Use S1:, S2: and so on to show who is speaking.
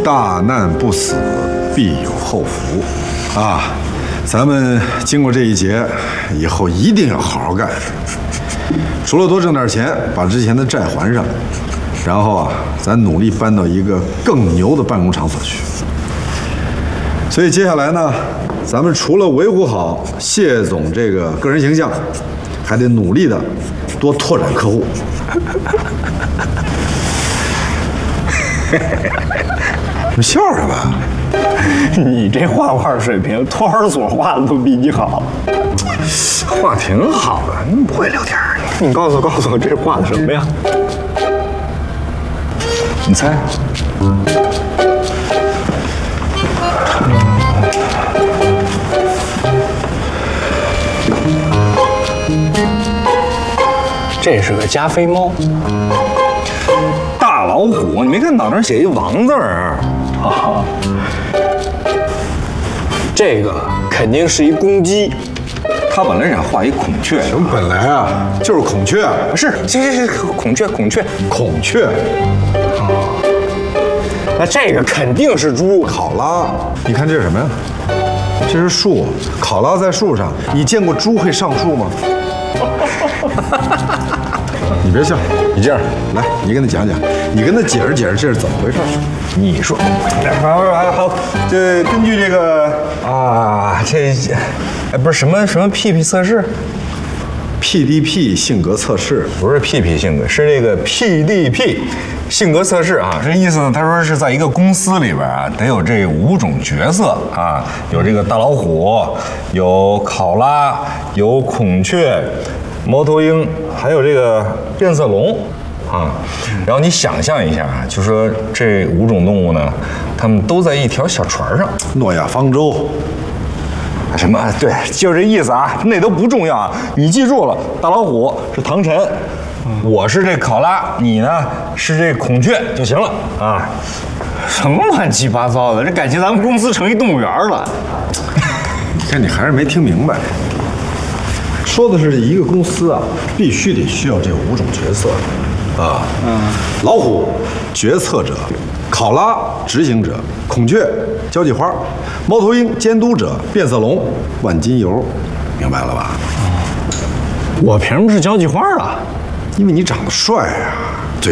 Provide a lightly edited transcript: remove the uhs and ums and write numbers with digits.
S1: 大难不死，必有后福啊！咱们经过这一劫，以后一定要好好干。除了多挣点钱，把之前的债还上，然后啊，咱努力搬到一个更牛的办公场所去。所以接下来呢，咱们除了维护好谢总这个个人形象，还得努力的多拓展客户。你笑什么？
S2: 你这画画水平，托儿所画的都比你好。
S1: 画挺好的，你不会聊天儿。
S2: 你告诉我，这画的什么呀？你猜？这是个加菲猫。大老虎，你没看脑袋上写一王字儿啊？这个肯定是一公鸡，他本来想画一孔雀。
S1: 什么本来啊，就是孔雀。
S2: 是孔雀。那这个肯定是猪。
S1: 考拉，你看这是什么呀？这是树，考拉在树上。你见过猪会上树吗？你别笑，你这样来，你跟他讲讲，你跟他解释解释这是怎么回事。
S2: 你说，好，这根据这个啊，不是什么 PP 测试
S1: ，PDP 性格测试
S2: 不是 PP 性格，是这个 PDP 性格测试啊。这意思呢，他说是在一个公司里边啊，得有这5种角色啊，有这个大老虎，有考拉，有孔雀。猫头鹰，还有这个变色龙，啊，然后你想象一下啊，就说这5种动物呢，它们都在一条小船上，
S1: 诺亚方舟，
S2: 什么？对，就这意思啊，那都不重要啊，你记住了，大老虎是唐晨，我是这考拉，你呢是这孔雀就行了啊。什么乱七八糟的？这感情咱们公司成一动物园了。
S1: 看你还是没听明白。说的是一个公司啊，必须得需要这5种角色，啊，老虎决策者，考拉执行者，孔雀交际花，猫头鹰监督者，变色龙万金油，明白了吧？
S2: 我凭什么是交际花啊？
S1: 因为你长得帅啊。